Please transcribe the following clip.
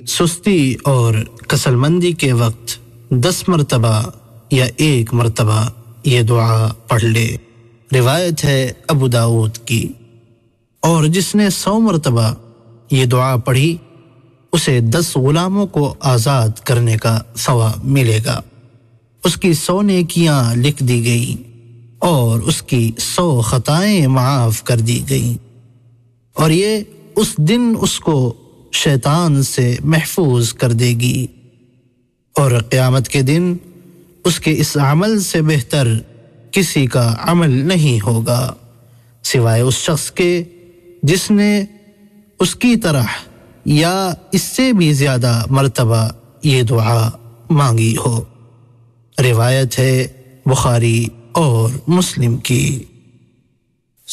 सुस्ती और कसलमंदी के वक्त 10 मरतबा या 1 मरतबा ये दुआ पढ़ ले। रिवायत है अबू दाऊद की। और जिसने 100 मरतबा ये दुआ पढ़ी उसे 10 गुलामों को आज़ाद करने का सवाब मिलेगा। उसकी 100 नेकियां लिख दी गई और उसकी 100 खताएं माफ कर दी गई और ये उस दिन उसको शैतान से महफूज कर देगी और क़यामत के दिन उसके इस अमल से बेहतर किसी का अमल नहीं होगा सिवाय उस शख्स के जिसने उसकी तरह या इससे भी ज़्यादा मर्तबा ये दुआ मांगी हो। रिवायत है बुखारी और मुस्लिम की।